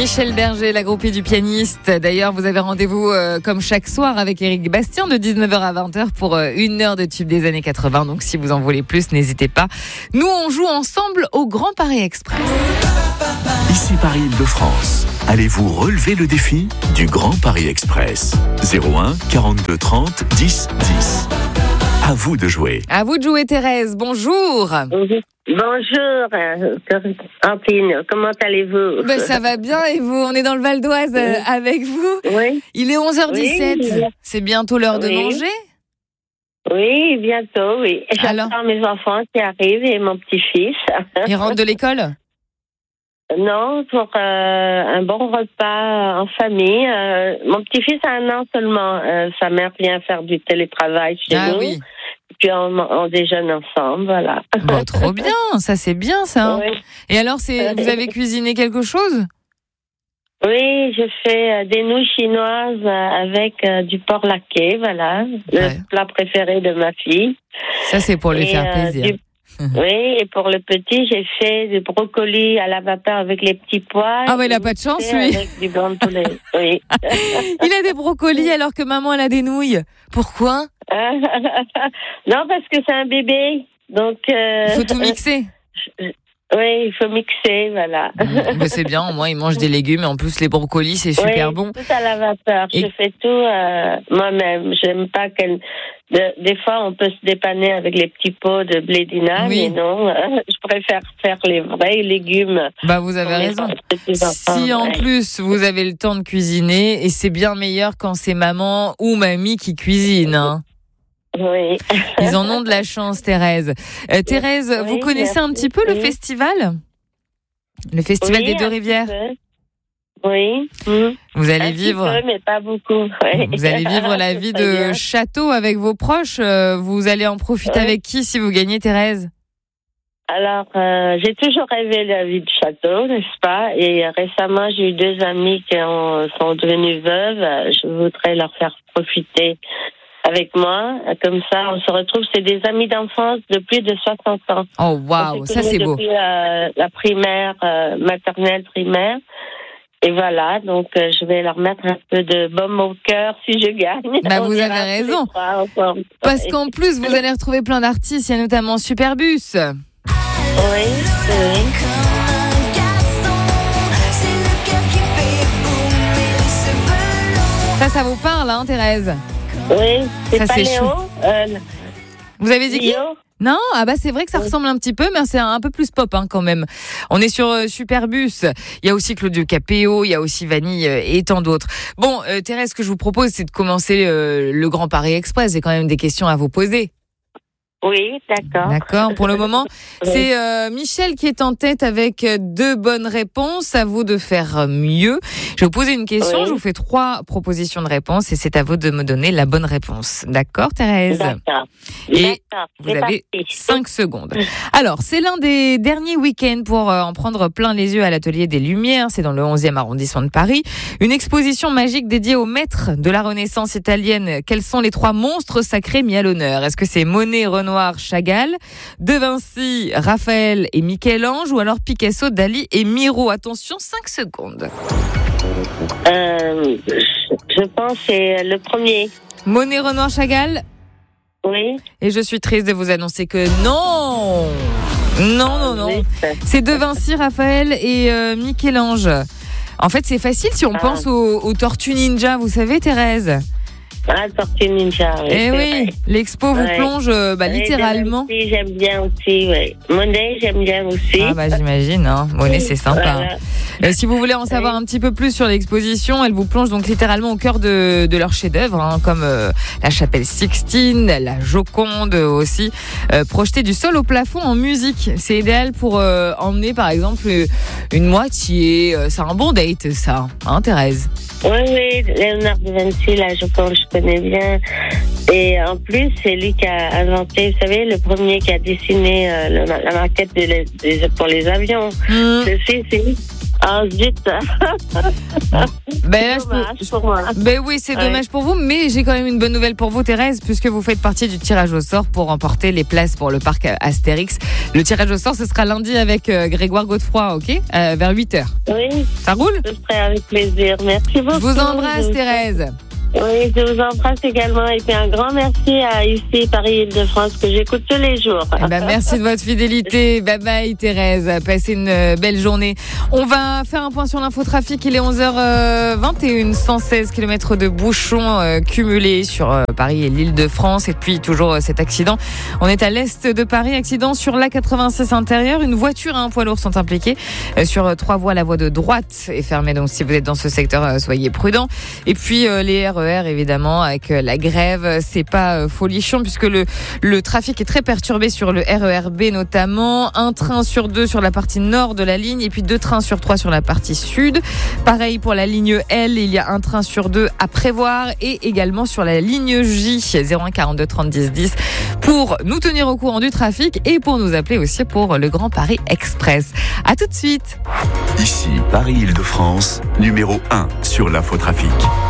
Michel Berger, la groupie du pianiste. D'ailleurs, vous avez rendez-vous comme chaque soir avec Éric Bastien de 19h à 20h pour une heure de tube des années 80. Donc si vous en voulez plus, n'hésitez pas. Nous, on joue ensemble au Grand Paris Express. Ici Paris-Île-de-France. Allez-vous relever le défi du Grand Paris Express? 01 42 30 10 10. À vous de jouer. À vous de jouer, Thérèse. Bonjour. Bonjour, Antine. Comment allez-vous? Ça va bien et vous? On est dans le Val d'Oise avec vous. Oui. Il est 11h17. Oui. C'est bientôt l'heure de manger? Oui, bientôt, oui. J'attends mes enfants qui arrivent et mon petit-fils. Ils rentrent de l'école? Non, pour un bon repas en famille. Mon petit-fils a 1 an seulement. Sa mère vient faire du télétravail chez nous. Oui. Puis on déjeune ensemble, voilà. Bon, trop bien, ça c'est bien ça. Oui. Et alors, vous avez cuisiné quelque chose? Oui, je fais des nouilles chinoises avec du porc laqué, voilà. Le plat préféré de ma fille. Ça c'est pour lui faire plaisir. Oui, et pour le petit, j'ai fait du brocoli à la vapeur avec les petits pois. Ah, mais il n'a pas de chance, lui. Avec du blanc de poulet, oui. Il a des brocolis alors que maman, elle a des nouilles. Pourquoi? Non, parce que c'est un bébé. Donc, il faut tout mixer. Oui, il faut mixer, voilà. Mais c'est bien, au moins, il mange des légumes. Et en plus, les brocolis, c'est super bon. Tout à la vapeur. Je fais tout moi-même. J'aime pas des fois, on peut se dépanner avec les petits pots de blé d'Ina, mais non, je préfère faire les vrais légumes. Vous avez raison. Si en plus, vous avez le temps de cuisiner, et c'est bien meilleur quand c'est maman ou mamie qui cuisine, hein. Oui. Ils en ont de la chance, Thérèse. Thérèse, vous connaissez un petit peu le festival? Le festival des Deux-Rivières? Oui. Vous allez vivre. Un petit peu, mais pas beaucoup. Ouais. Vous allez vivre la vie de château avec vos proches. Vous allez en profiter avec qui si vous gagnez, Thérèse? Alors, j'ai toujours rêvé la vie de château, n'est-ce pas? Et récemment, j'ai eu 2 amies qui sont devenues veuves. Je voudrais leur faire profiter avec moi. Comme ça, on se retrouve. C'est des amis d'enfance de plus de 60 ans. Oh, waouh, ça c'est beau. Depuis la primaire, maternelle, primaire. Et voilà, donc je vais leur mettre un peu de baume au cœur si je gagne. Vous avez raison. Parce qu'en plus, vous allez retrouver plein d'artistes. Il y a notamment Superbus. Oui. Ça vous parle, hein, Thérèse? Oui, c'est pas Léo. Vous avez dit qui? Non, c'est vrai que ça ressemble un petit peu, mais c'est un peu plus pop quand même. On est sur Superbus. Il y a aussi Claudio Capéo, il y a aussi Vanille et tant d'autres. Bon, Thérèse, ce que je vous propose, c'est de commencer le Grand Paris Express. J'ai quand même des questions à vous poser. Oui, d'accord. D'accord. Pour le moment, c'est Michel qui est en tête avec 2 bonnes réponses. À vous de faire mieux. Je vais vous poser une question. Je vous fais 3 propositions de réponses et c'est à vous de me donner la bonne réponse. D'accord, Thérèse? D'accord. Et vous avez 5 secondes. Alors, c'est l'un des derniers week-ends pour en prendre plein les yeux à l'Atelier des Lumières. C'est dans le 11e arrondissement de Paris. Une exposition magique dédiée aux maîtres de la Renaissance italienne. Quels sont les 3 monstres sacrés mis à l'honneur? Est-ce que c'est Monet, Renoir, Chagall, De Vinci, Raphaël et Michel-Ange, ou alors Picasso, Dali et Miro? Attention, 5 secondes. Je pense que c'est le premier. Monet, Renoir, Chagall? Oui. Et je suis triste de vous annoncer que non. Non. C'est De Vinci, Raphaël et Michel-Ange. En fait, c'est facile si on pense aux Tortues Ninja, vous savez, Thérèse? Tortue Ninja, oui. Eh oui, l'expo vous plonge littéralement. Monet, j'aime bien aussi, oui. Monet, j'aime bien aussi. J'imagine, hein. Monet, c'est sympa. Voilà. Si vous voulez en savoir un petit peu plus sur l'exposition, elle vous plonge donc littéralement au cœur de leurs chefs-d'œuvre, comme la Chapelle Sixtine, la Joconde aussi, projetée du sol au plafond en musique. C'est idéal pour emmener, par exemple, une moitié. C'est un bon date, ça, hein, Thérèse? Oui, Léonard de Vinci, la Joconde, je connais bien. Et en plus, c'est lui qui a inventé, vous savez, le premier qui a dessiné la maquette pour les avions. C'est lui. Ah, zut. Ben là, Dommage pour moi. Ben oui, c'est dommage pour vous, mais j'ai quand même une bonne nouvelle pour vous, Thérèse, puisque vous faites partie du tirage au sort pour remporter les places pour le parc Astérix. Le tirage au sort, ce sera lundi avec Grégoire Godefroy, ok, vers 8h. Oui. Ça roule? Je serai avec plaisir. Merci beaucoup. Je vous embrasse, Thérèse. Oui, je vous embrasse également. Et puis un grand merci à ici Paris-Île-de-France que j'écoute tous les jours. Eh ben, merci de votre fidélité. Bye bye, Thérèse. Passez une belle journée. On va faire un point sur l'infotrafic. Il est 11h21. 116 km de bouchons cumulés sur Paris et l'Île-de-France. Et puis toujours cet accident. On est à l'est de Paris. Accident sur l'A86 intérieur. Une voiture et un poids lourd sont impliqués. Sur 3 voies, la voie de droite est fermée. Donc si vous êtes dans ce secteur, soyez prudents. Et puis les RER, évidemment, avec la grève, c'est pas folichon puisque le trafic est très perturbé sur le RER B notamment. Un train sur 2 sur la partie nord de la ligne et puis 2 trains sur 3 sur la partie sud. Pareil pour la ligne L, il y a un train sur 2 à prévoir et également sur la ligne J, 01 42 30 10 10 pour nous tenir au courant du trafic et pour nous appeler aussi pour le Grand Paris Express. À tout de suite. Ici Paris-Île-de-France, numéro 1 sur l'infotrafic.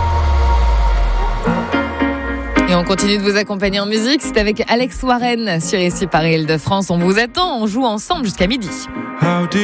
Et on continue de vous accompagner en musique. C'est avec Alex Warren sur ici Paris-Île-de-France. On vous attend, on joue ensemble jusqu'à midi.